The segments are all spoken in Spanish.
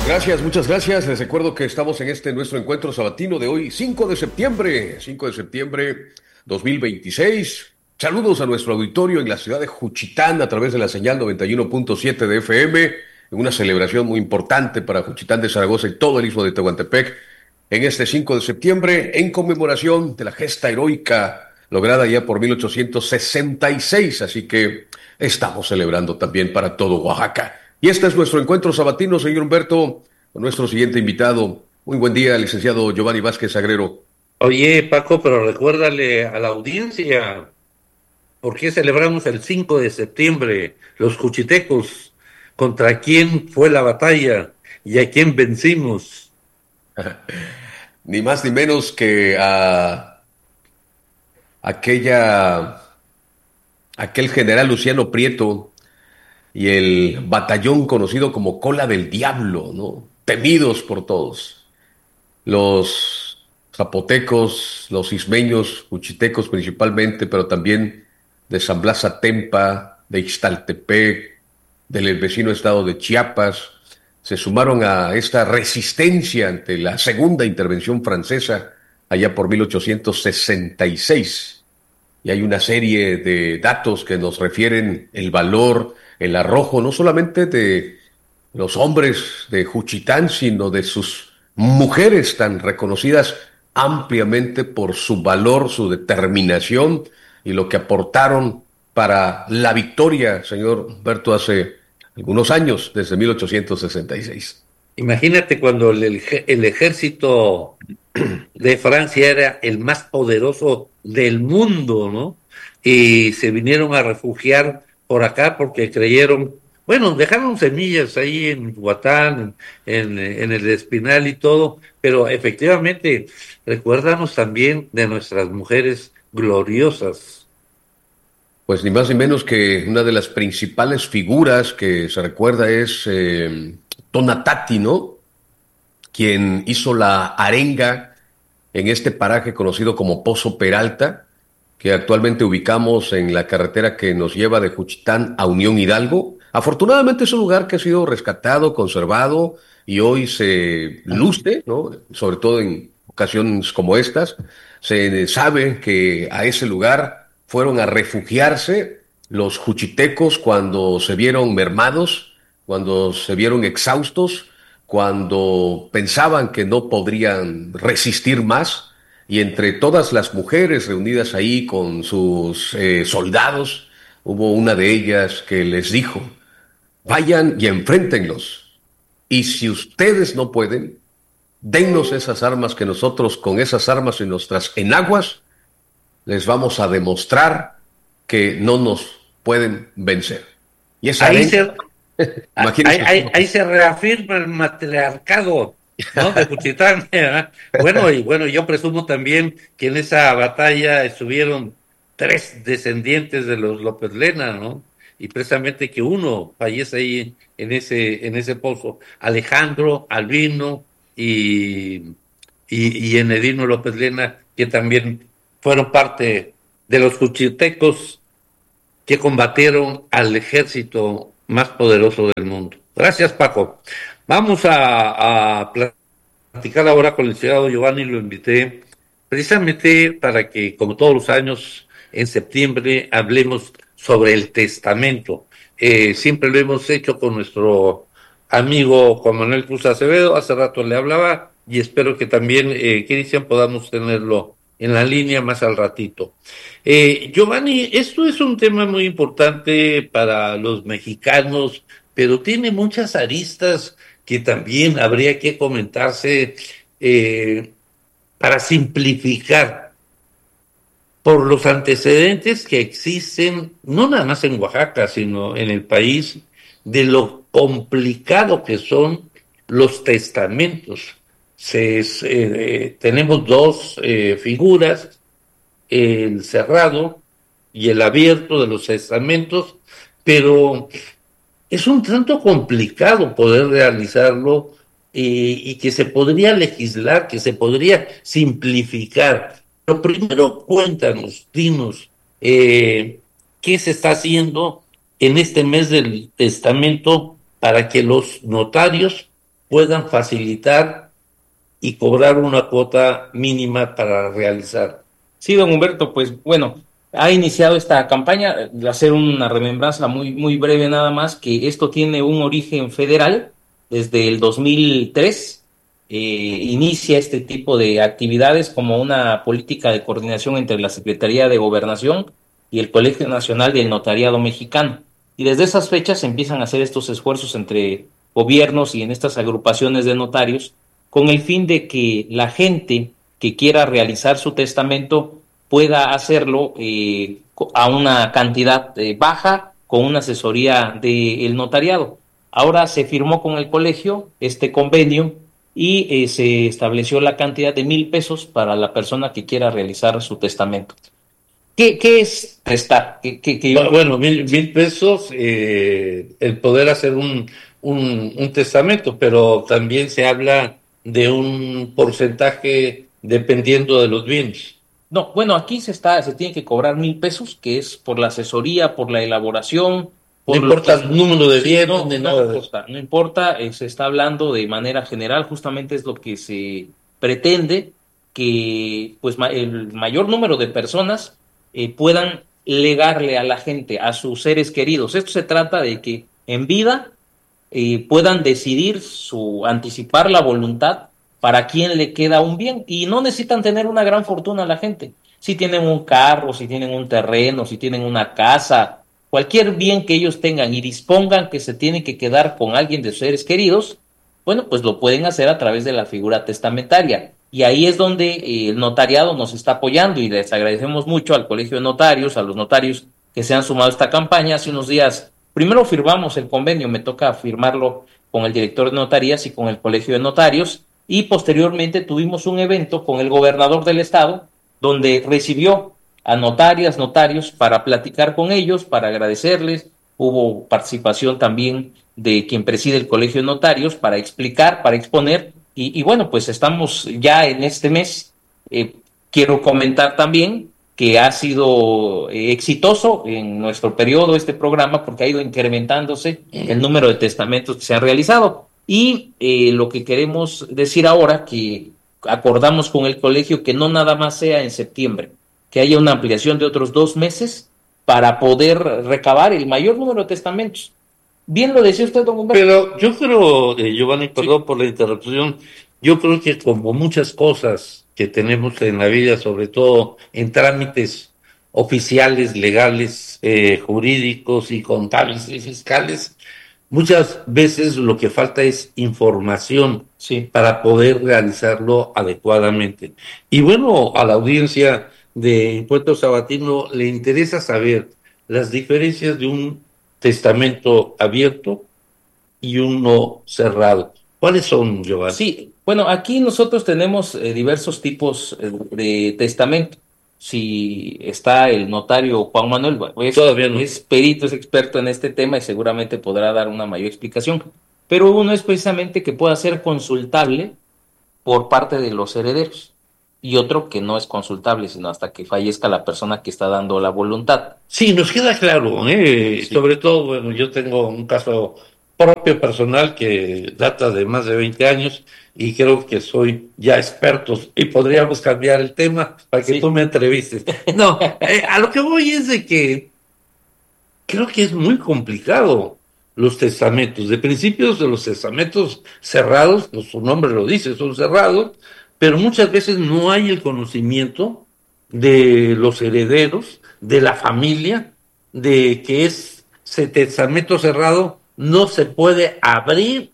Muchas gracias. Les recuerdo que estamos en nuestro encuentro sabatino de hoy, 5 de septiembre 2026. Saludos a nuestro auditorio en la ciudad de Juchitán a través de la señal 91.7 de FM, en una celebración muy importante para Juchitán de Zaragoza y todo el istmo de Tehuantepec, en este 5 de septiembre, en conmemoración de la gesta heroica lograda ya por 1866. Así que estamos celebrando también para todo Oaxaca. Y este es nuestro encuentro sabatino, señor Humberto, con nuestro siguiente invitado. Muy buen día, licenciado Giovanni Vázquez Agrero. Oye, Paco, pero recuérdale a la audiencia, ¿por qué celebramos el 5 de septiembre los juchitecos? ¿Contra quién fue la batalla y a quién vencimos? Ni más ni menos que a aquella, aquel general Luciano Prieto y el batallón conocido como Cola del Diablo, ¿no? Temidos por todos. Los zapotecos, los ismeños, juchitecos principalmente, pero también de San Blas Atempa, de Ixtaltepec, del vecino estado de Chiapas, se sumaron a esta resistencia ante la segunda intervención francesa allá por 1866. Y hay una serie de datos que nos refieren el valor, el arrojo, no solamente de los hombres de Juchitán, sino de sus mujeres tan reconocidas ampliamente por su valor, su determinación y lo que aportaron para la victoria, señor Humberto, hace algunos años, desde 1866. Imagínate cuando el ejército de Francia era el más poderoso del mundo, ¿no? Y se vinieron a refugiar por acá porque creyeron, bueno, dejaron semillas ahí en Huatán, en el Espinal y todo, pero efectivamente, recuérdanos también de nuestras mujeres gloriosas. Pues ni más ni menos que una de las principales figuras que se recuerda es Tonatati, ¿no? Quien hizo la arenga en este paraje conocido como Pozo Peralta, que actualmente ubicamos en la carretera que nos lleva de Juchitán a Unión Hidalgo. Afortunadamente es un lugar que ha sido rescatado, conservado y hoy se luce, ¿no? Sobre todo en ocasiones como estas. Se sabe que a ese lugar fueron a refugiarse los juchitecos cuando se vieron mermados, cuando se vieron exhaustos, cuando pensaban que no podrían resistir más, y entre todas las mujeres reunidas ahí con sus soldados, hubo una de ellas que les dijo: vayan y enfréntenlos, y si ustedes no pueden, dennos esas armas, que nosotros con esas armas y nuestras enaguas les vamos a demostrar que no nos pueden vencer. Y esa Ahí arenga, se, imagínense usted. ahí se reafirma el matriarcado, ¿no? De Juchitán, ¿verdad? Bueno, y bueno, yo presumo también que en esa batalla estuvieron tres descendientes de los López Lena, ¿no? Y precisamente que uno fallece ahí en ese pozo, Alejandro, Albino y Enedino López Lena, que también fueron parte de los juchitecos que combatieron al ejército más poderoso del mundo. Gracias, Paco. Vamos a platicar ahora con el licenciado Giovanni, lo invité precisamente para que, como todos los años, en septiembre hablemos sobre el testamento. Siempre lo hemos hecho con nuestro amigo Juan Manuel Cruz Acevedo, hace rato le hablaba y espero que también, Cristian, podamos tenerlo en la línea más al ratito. Giovanni, esto es un tema muy importante para los mexicanos, pero tiene muchas aristas que también habría que comentarse eh, para simplificar por los antecedentes que existen, no nada más en Oaxaca, sino en el país, de lo complicado que son los testamentos. Tenemos dos figuras, el cerrado y el abierto de los testamentos, pero es un tanto complicado poder realizarlo y que se podría legislar, que se podría simplificar. Pero primero cuéntanos, dinos, ¿qué se está haciendo en este mes del testamento para que los notarios puedan facilitar y cobrar una cuota mínima para realizar. Sí, don Humberto, pues bueno, ha iniciado esta campaña, de hacer una remembranza muy, muy breve nada más, que esto tiene un origen federal desde el 2003. Inicia este tipo de actividades como una política de coordinación entre la Secretaría de Gobernación y el Colegio Nacional del Notariado Mexicano. Y desde esas fechas se empiezan a hacer estos esfuerzos entre gobiernos y en estas agrupaciones de notarios con el fin de que la gente que quiera realizar su testamento pueda hacerlo a una cantidad baja con una asesoría del notariado. Ahora se firmó con el colegio este convenio y se estableció la cantidad de 1,000 pesos para la persona que quiera realizar su testamento. ¿Qué es testar? Bueno, 1,000 pesos, el poder hacer un testamento, pero también se habla de un porcentaje dependiendo de los bienes. No, bueno, aquí se tiene que cobrar 1,000 pesos, que es por la asesoría, por la elaboración, No por importa el número de bienes no, ni no nada de eso. importa, no importa, se está hablando de manera general, justamente es lo que se pretende, que pues el mayor número de personas puedan legarle a la gente, a sus seres queridos. Esto se trata de que en vida puedan decidir anticipar la voluntad para quién le queda un bien y no necesitan tener una gran fortuna la gente. Si tienen un carro, si tienen un terreno, si tienen una casa, cualquier bien que ellos tengan y dispongan que se tiene que quedar con alguien de sus seres queridos, bueno, pues lo pueden hacer a través de la figura testamentaria. Y ahí es donde el notariado nos está apoyando y les agradecemos mucho al Colegio de Notarios, a los notarios que se han sumado a esta campaña. Hace unos días, primero firmamos el convenio, me toca firmarlo con el director de notarías y con el Colegio de Notarios, y posteriormente tuvimos un evento con el gobernador del estado, donde recibió a notarias, notarios, para platicar con ellos, para agradecerles. Hubo participación también de quien preside el Colegio de Notarios para explicar, para exponer, y bueno, pues estamos ya en este mes. Quiero comentar también que ha sido exitoso en nuestro periodo este programa porque ha ido incrementándose el número de testamentos que se han realizado. Y lo que queremos decir ahora, que acordamos con el colegio que no nada más sea en septiembre, que haya una ampliación de otros 2 meses para poder recabar el mayor número de testamentos. Bien lo decía usted, don Humberto. Pero yo creo, Giovanni, perdón por la interrupción, yo creo que como muchas cosas que tenemos en la vida, sobre todo en trámites oficiales, legales, jurídicos y contables y fiscales, muchas veces lo que falta es información Sí. para poder realizarlo adecuadamente. Y bueno, a la audiencia de Encuentro Sabatino le interesa saber las diferencias de un testamento abierto y uno cerrado. ¿Cuáles son, Giovanni? Sí, bueno, aquí nosotros tenemos diversos tipos de testamento. Si está el notario Juan Manuel, Todavía no. es perito, es experto en este tema y seguramente podrá dar una mayor explicación. Pero uno es precisamente que pueda ser consultable por parte de los herederos y otro que no es consultable, sino hasta que fallezca la persona que está dando la voluntad. Sí, nos queda claro, Sí. Sobre todo, bueno, yo tengo un caso propio personal que data de más de 20 años y creo que soy ya experto y podríamos cambiar el tema para que Sí. tú me entrevistes. No, a lo que voy es de que creo que es muy complicado los testamentos. De principios de los testamentos cerrados, pues su nombre lo dice, son cerrados, pero muchas veces no hay el conocimiento de los herederos, de la familia, de que ese testamento cerrado no se puede abrir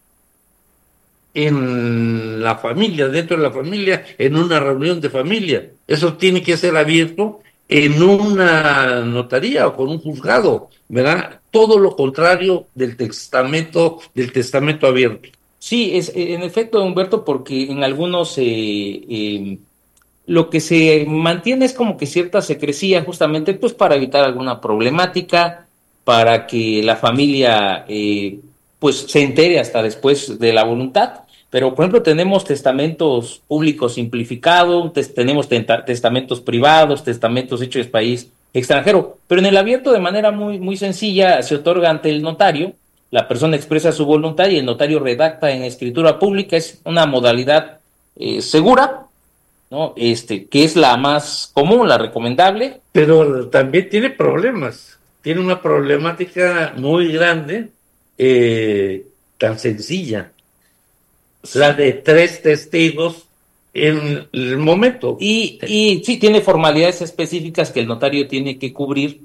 en la familia, dentro de la familia, en una reunión de familia. Eso tiene que ser abierto en una notaría o con un juzgado, ¿verdad? Todo lo contrario del testamento abierto. Sí, es en efecto, Humberto, porque en algunos lo que se mantiene es como que cierta secrecía, justamente pues para evitar alguna problemática, para que la familia pues se entere hasta después de la voluntad. Pero, por ejemplo, tenemos testamentos públicos simplificados, tenemos testamentos privados, testamentos hechos en país extranjero, pero en el abierto de manera muy, muy sencilla se otorga ante el notario la persona expresa su voluntad y el notario redacta en escritura pública. Es una modalidad segura, ¿no? Que es la más común, la recomendable. Pero también tiene problemas, tiene una problemática muy grande, tan sencilla, la de 3 testigos en el momento. Y sí, tiene formalidades específicas que el notario tiene que cubrir.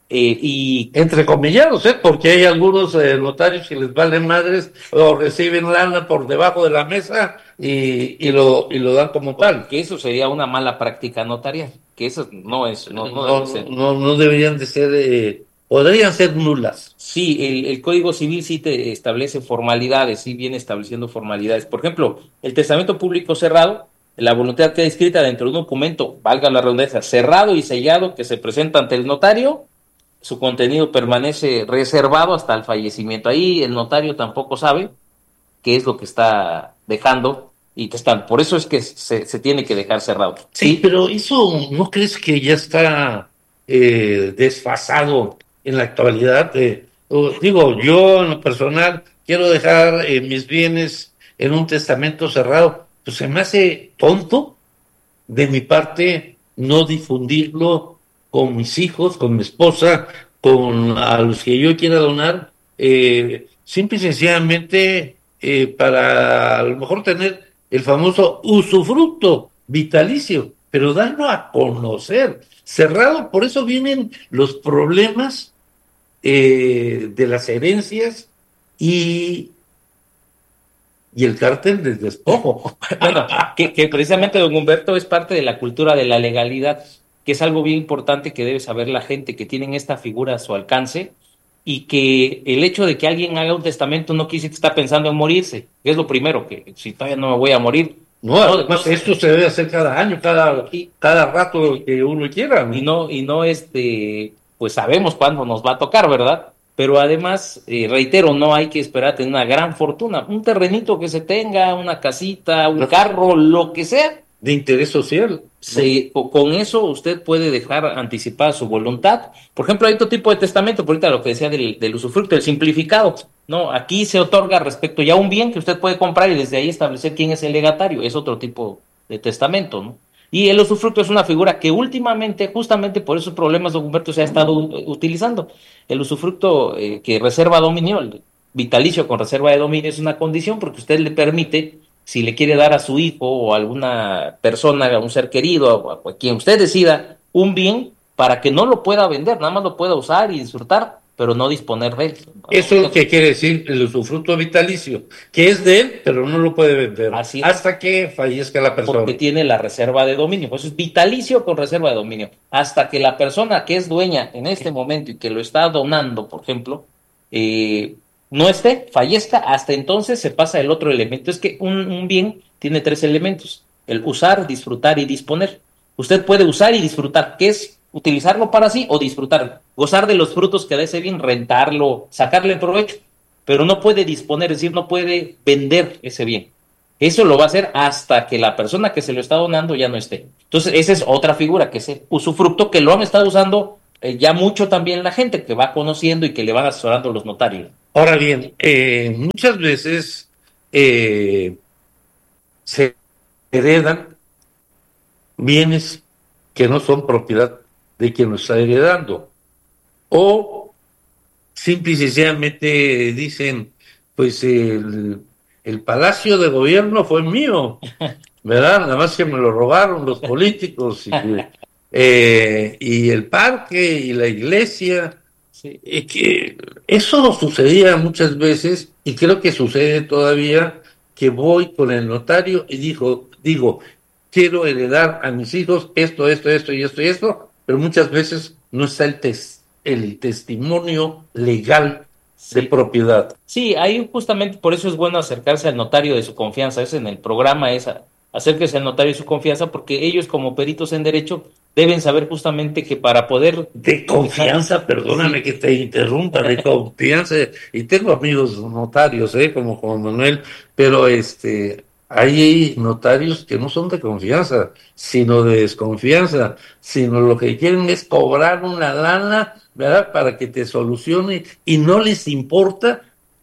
Y Entrecomillados, porque hay algunos notarios que les valen madres o reciben lana por debajo de la mesa y lo dan como tal. que eso sería una mala práctica notarial, que eso no es, no debe ser. No deberían de ser, podrían ser nulas. Sí, el Código Civil sí te establece formalidades, sí viene estableciendo formalidades. Por ejemplo, el testamento público cerrado, la voluntad queda escrita dentro de un documento, valga la redundancia, cerrado y sellado que se presenta ante el notario. Su contenido permanece reservado hasta el fallecimiento. Ahí el notario tampoco sabe qué es lo que está dejando y por eso es que se tiene que dejar cerrado. Sí, pero eso, ¿no crees que ya está desfasado en la actualidad? Digo, yo en lo personal quiero dejar mis bienes en un testamento cerrado, pues se me hace tonto de mi parte no difundirlo con mis hijos, con mi esposa, con a los que yo quiera donar, simple y sencillamente para a lo mejor tener el famoso usufructo vitalicio, pero darlo a conocer, cerrado. Por eso vienen los problemas de las herencias y el cártel del despojo. Bueno, que precisamente, don Humberto, es parte de la cultura de la legalidad, que es algo bien importante que debe saber la gente, que tienen esta figura a su alcance y que el hecho de que alguien haga un testamento no quiere decir que está pensando en morirse, que es lo primero, que si todavía no me voy a morir. No, además esto se debe hacer cada año, cada rato que uno quiera, ¿no? Y no pues sabemos cuándo nos va a tocar, ¿verdad? Pero además, reitero, no hay que esperar a tener una gran fortuna. Un terrenito que se tenga, una casita, un carro, lo que sea. De interés social. Con eso usted puede dejar anticipada su voluntad. Por ejemplo, hay otro tipo de testamento, por ahorita lo que decía del usufructo, el simplificado. No, aquí se otorga respecto ya a un bien que usted puede comprar y desde ahí establecer quién es el legatario. Es otro tipo de testamento, ¿no? Y el usufructo es una figura que últimamente, justamente por esos problemas, don Humberto, se ha estado utilizando. El usufructo que reserva dominio, el vitalicio con reserva de dominio, es una condición porque usted le permite, si le quiere dar a su hijo o a alguna persona, a un ser querido, a quien usted decida, un bien para que no lo pueda vender, nada más lo pueda usar y disfrutar, pero no disponer de él. Eso es lo que quiere decir el usufructo vitalicio, que es de él, pero no lo puede vender hasta que fallezca la persona. Porque tiene la reserva de dominio, pues es vitalicio con reserva de dominio. Hasta que la persona que es dueña en este momento y que lo está donando, por ejemplo, no esté, fallezca, hasta entonces se pasa el otro elemento. Es que un bien tiene 3 elementos: el usar, disfrutar y disponer. Usted puede usar y disfrutar, ¿qué es? Utilizarlo para sí o disfrutar, gozar de los frutos que da ese bien, rentarlo, sacarle provecho, pero no puede disponer, es decir, no puede vender ese bien. Eso lo va a hacer hasta que la persona que se lo está donando ya no esté. Entonces, esa es otra figura, que es el usufructo, que lo han estado usando ya mucho también la gente, que va conociendo y que le van asesorando los notarios. Ahora bien, muchas veces se heredan bienes que no son propiedad de quien lo está heredando, o simple y sencillamente dicen, pues el palacio de gobierno fue mío, ¿verdad? Nada más que me lo robaron los políticos, y el parque y la iglesia. Sí. Y que eso sucedía muchas veces, y creo que sucede todavía, que voy con el notario y digo, quiero heredar a mis hijos esto y esto, pero muchas veces no está el testimonio legal de propiedad. Sí, ahí justamente por eso es bueno acercarse al notario de su confianza. Es en el programa, acérquese al notario de su confianza, porque ellos como peritos en derecho deben saber justamente que para poder... De confianza, perdóname que te interrumpa, de confianza, y tengo amigos notarios, como Juan Manuel, pero hay notarios que no son de confianza, sino de desconfianza, sino lo que quieren es cobrar una lana, ¿verdad?, para que te solucione, y no les importa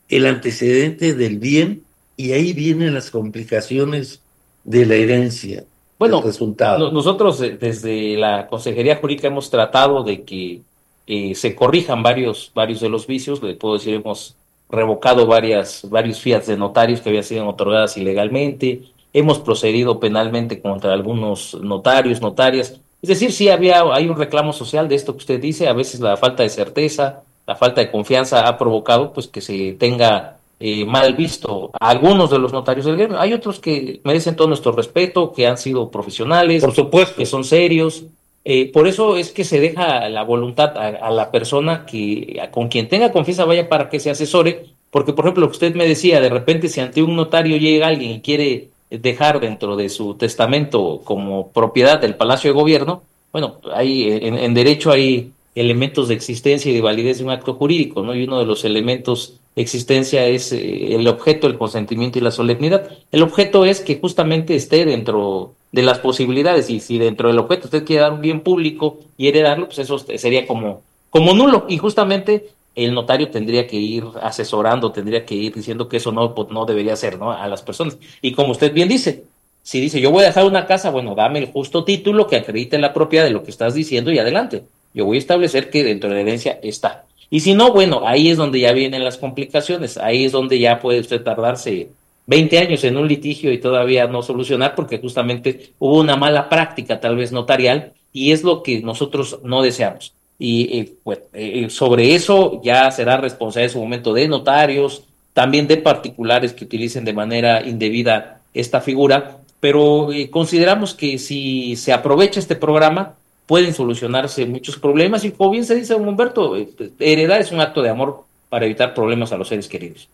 el antecedente del bien, y ahí vienen las complicaciones de la herencia, Bueno, del resultado. nosotros desde la Consejería Jurídica hemos tratado de que se corrijan varios de los vicios. Le puedo decir, hemos revocado varios fiats de notarios que habían sido otorgadas ilegalmente. Hemos procedido penalmente contra algunos notarios, notarias. Es decir, sí hay un reclamo social de esto que usted dice. A veces la falta de certeza, la falta de confianza ha provocado pues que se tenga mal visto a algunos de los notarios del gremio. Hay otros que merecen todo nuestro respeto, que han sido profesionales, Por supuesto. que son serios. Por eso es que se deja la voluntad a la persona con quien tenga confianza vaya para que se asesore, porque por ejemplo lo que usted me decía, de repente si ante un notario llega alguien y quiere dejar dentro de su testamento como propiedad del Palacio de Gobierno, bueno, en derecho hay elementos de existencia y de validez de un acto jurídico, ¿no? Y uno de los elementos de existencia es el objeto, el consentimiento y la solemnidad. El objeto es que justamente esté dentro de las posibilidades, y si dentro del objeto usted quiere dar un bien público y heredarlo, pues eso sería como nulo, y justamente el notario tendría que ir asesorando, tendría que ir diciendo que eso no debería ser, ¿no? A las personas. Y como usted bien dice, si dice yo voy a dejar una casa, bueno, dame el justo título que acredite la propiedad de lo que estás diciendo y adelante. Yo voy a establecer que dentro de la herencia está. Y si no, bueno, ahí es donde ya vienen las complicaciones, ahí es donde ya puede usted tardarse 20 años en un litigio y todavía no solucionar porque justamente hubo una mala práctica tal vez notarial, y es lo que nosotros no deseamos. Y pues, sobre eso ya será responsabilidad en su momento de notarios, también de particulares que utilicen de manera indebida esta figura, pero consideramos que si se aprovecha este programa pueden solucionarse muchos problemas, y como bien se dice, don Humberto, heredar es un acto de amor para evitar problemas a los seres queridos.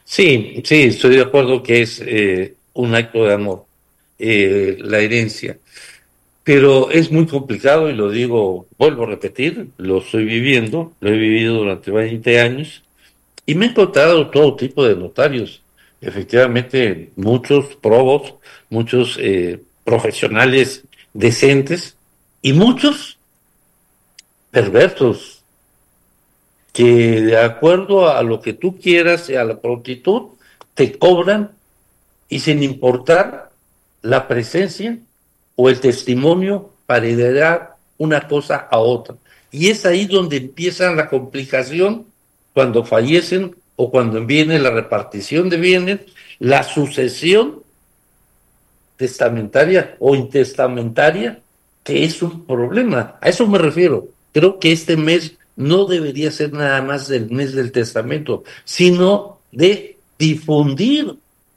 Sí, sí, estoy de acuerdo que es un acto de amor, la herencia. Pero es muy complicado y lo digo, vuelvo a repetir, lo estoy viviendo, lo he vivido durante 20 años y me he encontrado todo tipo de notarios. Efectivamente, muchos probos, muchos profesionales decentes y muchos perversos que de acuerdo a lo que tú quieras y a la prontitud te cobran y sin importar la presencia o el testimonio para heredar una cosa a otra. Y es ahí donde empieza la complicación cuando fallecen o cuando viene la repartición de bienes, la sucesión testamentaria o intestamentaria, que es un problema. A eso me refiero. Creo que este mes no debería ser nada más del mes del testamento, sino de difundir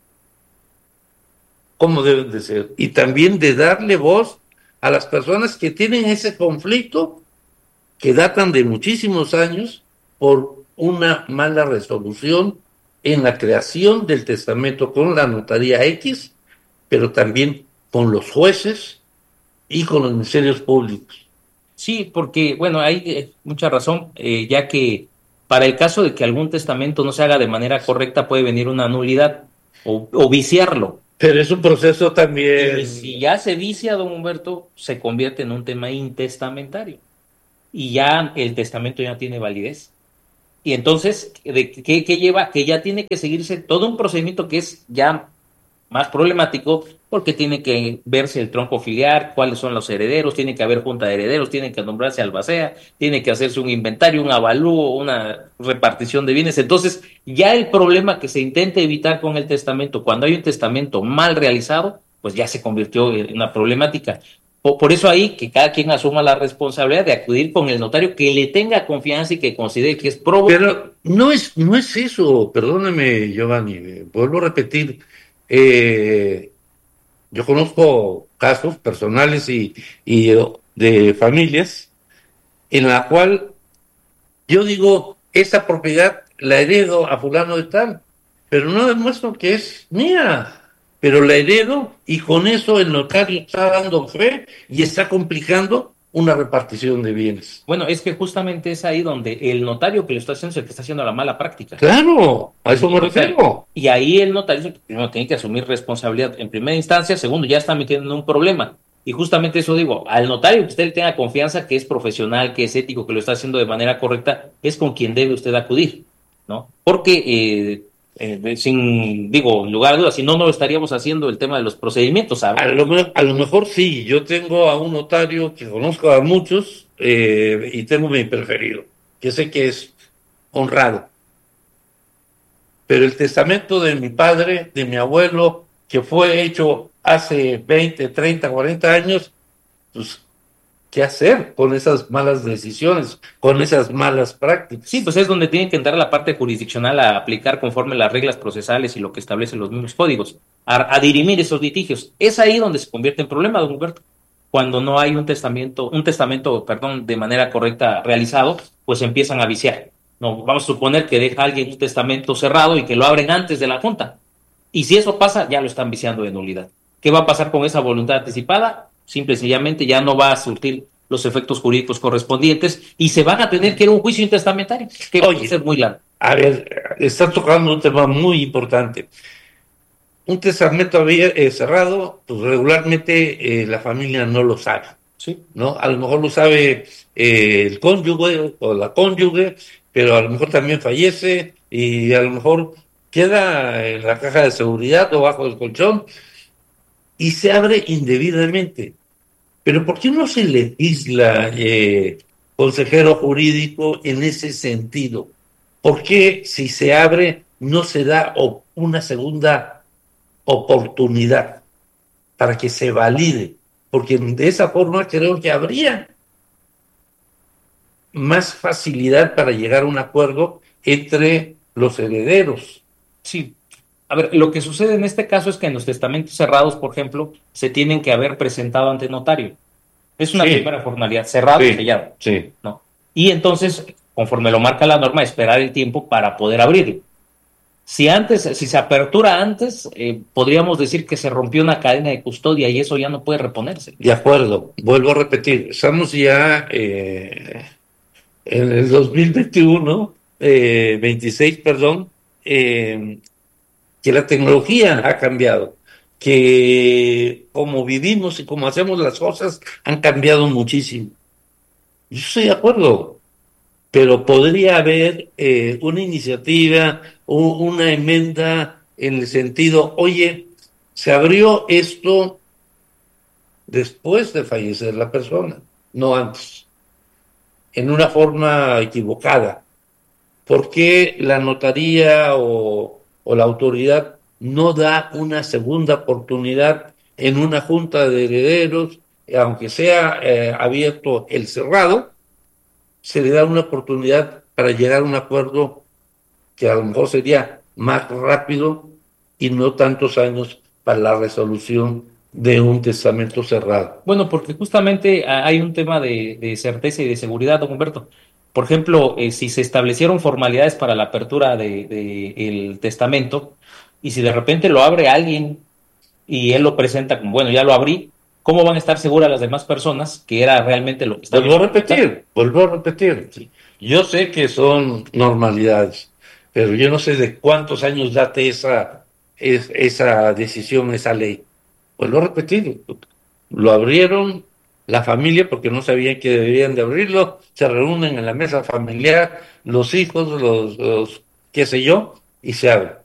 cómo deben de ser, y también de darle voz a las personas que tienen ese conflicto que datan de muchísimos años por una mala resolución en la creación del testamento con la notaría X, pero también con los jueces y con los ministerios públicos. Sí, porque, bueno, hay mucha razón, ya que para el caso de que algún testamento no se haga de manera correcta, puede venir una nulidad o viciarlo. Pero es un proceso también. Y si ya se vicia, don Humberto, se convierte en un tema intestamentario y ya el testamento ya no tiene validez. Y entonces, ¿qué lleva? Que ya tiene que seguirse todo un procedimiento que es ya más problemático, porque tiene que verse el tronco filiar, cuáles son los herederos, tiene que haber junta de herederos, tiene que nombrarse albacea, tiene que hacerse un inventario, un avalúo, una repartición de bienes. Entonces, ya el problema que se intenta evitar con el testamento, cuando hay un testamento mal realizado, pues ya se convirtió en una problemática. Por eso ahí que cada quien asuma la responsabilidad de acudir con el notario que le tenga confianza y que considere que es probo. Pero no es eso, perdóname, Giovanni, vuelvo a repetir. Yo conozco casos personales y de familias en la cual yo digo, esa propiedad la heredo a fulano de tal, pero no demuestro que es mía, pero la heredo y con eso el notario está dando fe y está complicando una repartición de bienes. Bueno, es que justamente es ahí donde el notario que lo está haciendo es el que está haciendo la mala práctica. Claro, a eso me refiero. Y ahí el notario primero tiene que asumir responsabilidad en primera instancia, segundo, ya está metiendo en un problema. Y justamente eso digo, al notario que usted le tenga confianza, que es profesional, que es ético, que lo está haciendo de manera correcta, es con quien debe usted acudir, ¿no? Porque sin, digo, lugar a dudas, si no, no estaríamos haciendo el tema de los procedimientos, ¿sabes? A lo mejor sí, yo tengo a un notario que conozco a muchos y tengo mi preferido, que sé que es honrado. Pero el testamento de mi padre, de mi abuelo, que fue hecho hace 20, 30, 40 años, pues, ¿qué hacer con esas malas decisiones, con esas malas Sí, prácticas? pues es donde tiene que entrar la parte jurisdiccional a aplicar conforme las reglas procesales y lo que establecen los mismos códigos, a dirimir esos litigios. Es ahí donde se convierte en problema, don Humberto. Cuando no hay un testamento, perdón, de manera correcta realizado, pues empiezan a viciar. No, vamos a suponer que deja alguien un testamento cerrado y que lo abren antes de la junta. Y si eso pasa, ya lo están viciando de nulidad. ¿Qué va a pasar con esa voluntad anticipada? Simple y sencillamente ya no va a surtir los efectos jurídicos correspondientes y se van a tener que ir a un juicio intestamentario, que puede Oye, ser muy largo. a ver, está tocando un tema muy importante. Un testamento cerrado, pues regularmente la familia no lo sabe, Sí. ¿no? A lo mejor lo sabe el cónyuge o la cónyuge, pero a lo mejor también fallece y a lo mejor queda en la caja de seguridad o bajo el colchón y se abre indebidamente. Pero ¿por qué no se legisla, consejero jurídico, en ese sentido? ¿Por qué si se abre no se da una segunda oportunidad para que se valide? Porque de esa forma creo que habría más facilidad para llegar a un acuerdo entre los herederos. Sí. A ver, lo que sucede en este caso es que en los testamentos cerrados, por ejemplo, se tienen que haber presentado ante notario. Es una Sí, primera formalidad, cerrado y sí, sellado, sí. ¿no? Y entonces, conforme lo marca la norma, esperar el tiempo para poder abrirlo. Si se apertura antes, podríamos decir que se rompió una cadena de custodia y eso ya no puede reponerse. De acuerdo, vuelvo a repetir, estamos ya en el 2021, 26, perdón, que la tecnología ha cambiado, que como vivimos y como hacemos las cosas han cambiado muchísimo. Yo estoy de acuerdo, pero podría haber una iniciativa, una enmienda en el sentido, oye, se abrió esto después de fallecer la persona, no antes, en una forma equivocada. ¿Por qué la notaría o la autoridad no da una segunda oportunidad en una junta de herederos, aunque sea abierto el cerrado, se le da una oportunidad para llegar a un acuerdo que a lo mejor sería más rápido y no tantos años para la resolución de un testamento cerrado? Bueno, porque justamente hay un tema de certeza y de seguridad, don Humberto. Por ejemplo, si se establecieron formalidades para la apertura de el testamento y si de repente lo abre alguien y él lo presenta como, bueno, ya lo abrí, ¿cómo van a estar seguras las demás personas que era realmente lo que estaba? Vuelvo a repetir. Sí. Yo sé que son normalidades, pero yo no sé de cuántos años date esa decisión, esa ley. Vuelvo a repetir. Lo abrieron la familia porque no sabían que debían de abrirlo, se reúnen en la mesa familiar, los hijos, qué sé yo, y se abre.